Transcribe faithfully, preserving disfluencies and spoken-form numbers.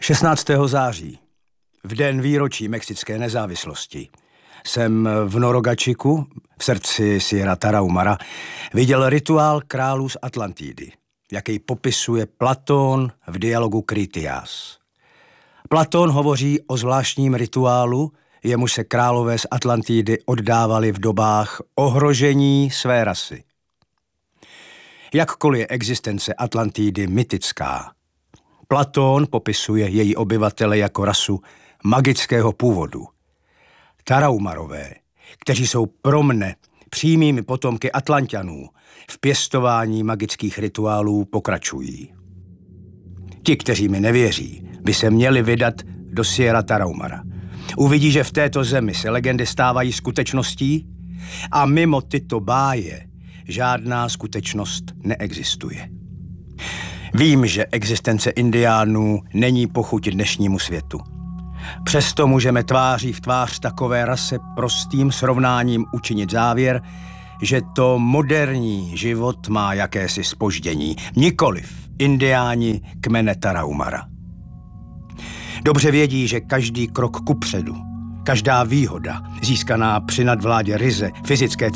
šestnáctého září, v den výročí mexické nezávislosti, jsem v Norogačiku, v srdci Sierra Tarahumara, viděl rituál králů z Atlantidy, jaký popisuje Platón v dialogu Critias. Platón hovoří o zvláštním rituálu, jemuž se králové z Atlantidy oddávali v dobách ohrožení své rasy. Jakkoliv je existence Atlantidy mytická, Platón popisuje její obyvatele jako rasu magického původu. Tarahumarové, kteří jsou pro mne přímými potomky Atlanťanů, v pěstování magických rituálů pokračují. Ti, kteří mi nevěří, by se měli vydat do Sierra Tarahumara. Uvidí, že v této zemi se legendy stávají skutečností a mimo tyto báje žádná skutečnost neexistuje. Vím, že existence indiánů není pochuť dnešnímu světu. Přesto můžeme tváří v tvář takové rase prostým srovnáním učinit závěr, že to moderní život má jakési zpoždění. Nikoliv indiáni kmene Tarahumara. Dobře vědí, že každý krok kupředu, každá výhoda získaná při nadvládě ryze fyzické